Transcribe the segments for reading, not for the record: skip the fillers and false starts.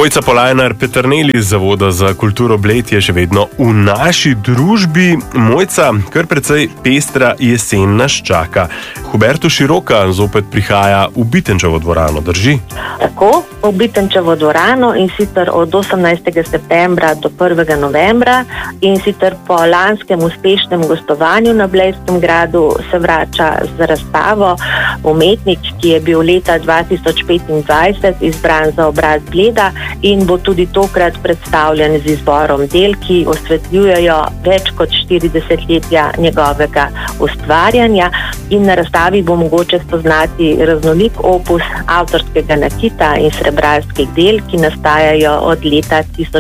Mojca Polajnar-Peternelj iz Zavoda za kulturo Bled je še vedno v naši družbi. Mojca, kar precej pestra jesen nas čaka. Huberto Široka zopet prihaja v Bitenčevo dvorano, drži? Tako, v Bitenčevo dvorano in sicer od 18. septembra do 1. novembra in sicer po lanskem uspešnem gostovanju na Blejskem gradu se vrača z razstavo umetnik, ki je bil leta 2025 izbran za obraz Bleda in bo tudi tokrat predstavljen z izborom del, ki osvetljujejo več kot 40-letja njegovega ustvarjanja, in na razstavi bo mogoče spoznati raznolik opus avtorskega nakita in srebralskih del, ki nastajajo od leta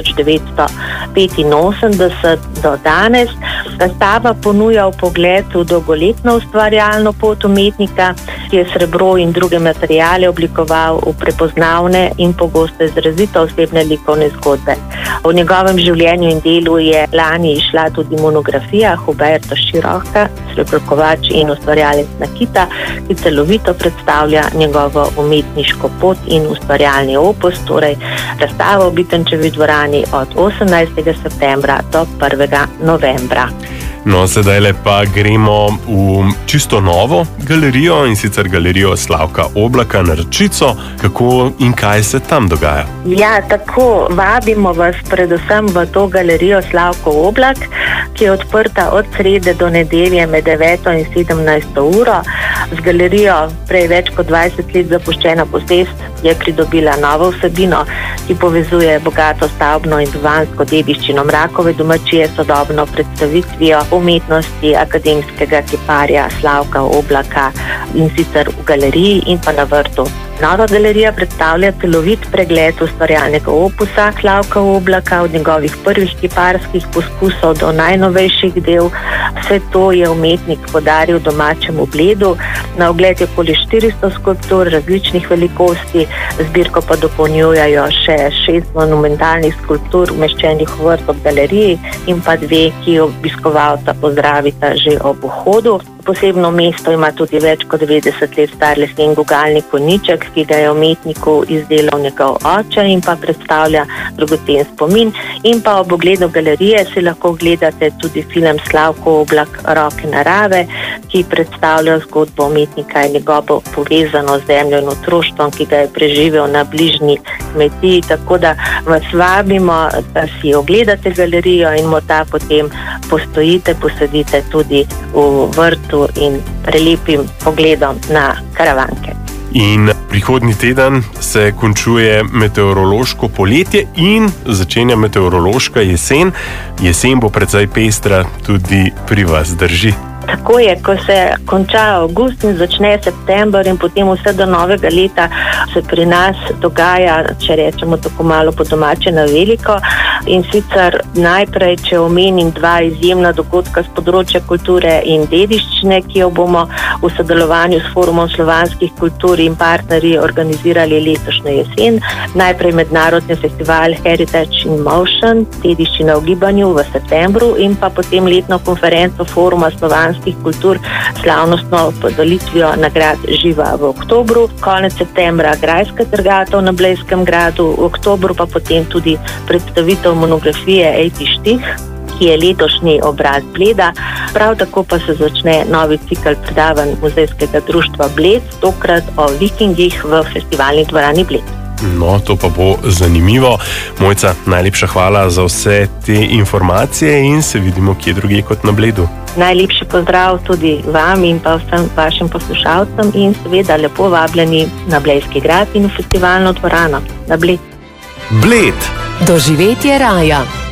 1985 do danes. Razstava ponuja vpogled v dolgoletno ustvarjalno pot umetnika, ki je srebro in druge materiale oblikoval v prepoznavne in pogosto izrazito osebne likovne zgodbe. O njegovem življenju in delu je lani izšla tudi monografija Huberto Široka, srebrokovač in ustvarjalec nakita, ki celovito predstavlja njegovo umetniško pot in ustvarjalni opus, torej razstava v Bitenčevi dvorani od 18. septembra do 1. novembra. No, sedaj pa gremo v čisto novo galerijo, in sicer galerijo Slavka Oblaka na Račico. Kako in kaj se tam dogaja? Ja, tako, vabimo vas predvsem v to galerijo Slavko Oblak, ki je odprta od srede do nedelje med 9. in 17. uro. Z galerijo prej več kot 20 let zapuščena posest je pridobila novo vsebino, ki povezuje bogato stavbno in bivanjsko dediščino Mrakove domačije s sodobno predstavitvijo umetnosti akademskega kiparja Slavka Oblaka, in sicer v galeriji in pa na vrtu. Nova galerija predstavlja celovit pregled ustvarjalnega opusa Slavka Oblaka, od njegovih prvih kiparskih poskusov do najnovejših del. Vse to je umetnik podaril domačemu Bledu. Na ogled je okoli 400 skulptur različnih velikosti, zbirko pa dopolnjujejo še 6 monumentalnih skulptur umeščenih v vrt ob galeriji in pa 2, ki obiskovalca pozdravita že ob vhodu. Posebno mesto ima tudi več kot 90 let star lesen gugalni konjiček, ki ga je umetniku izdelal njegov oče in pa predstavlja dragocen spomin. In pa ob ogledu galerije si lahko gledate tudi film Slavko Oblak Roke narave, ki predstavlja zgodbo umetnika in njegovo povezano z zemljo in otroštvom, ki ga je preživel na bližnji kmetiji. Tako da vas vabimo, da si ogledate galerijo in morda potem postojite, posedite tudi v vrtu in prelepim pogledom na Karavanke. In prihodnji teden se končuje meteorološko poletje in začenja meteorološka jesen. Jesen bo precej pestra tudi pri vas, drži? Tako je, ko se konča avgust in začne september in potem vse do novega leta se pri nas dogaja, če rečemo tako malo po domače, na veliko. In sicer najprej, če omenim 2 izjemna dogodka z področja kulture in dediščine, ki jo bomo v sodelovanju s Forumom slovanskih kultur in partnerji organizirali letošnjo jesen. Najprej mednarodni festival Heritage in Motion, dediščina v gibanju, v septembru, in pa potem letno konferenco Foruma slovanskih kultur s slavnostno podelitvijo nagrad Živa v oktobru. Konec septembra grajska trgatev na Blejskem gradu, v oktobru pa potem tudi predstavitev monografije Ejti Štih, ki je letošnji obraz Bleda. Prav tako pa se začne novi cikel predavanj Muzejskega društva Bled, tokrat o vikingih v festivalni dvorani Bled. No, to pa bo zanimivo. Mojca, najlepša hvala za vse te informacije in se vidimo kje drugje kot na Bledu. Najlepši pozdrav tudi vam in pa vsem vašim poslušalcem in seveda lepo vabljeni na Blejski grad in v festivalno dvorano na Bled. Bled. Doživetje raja.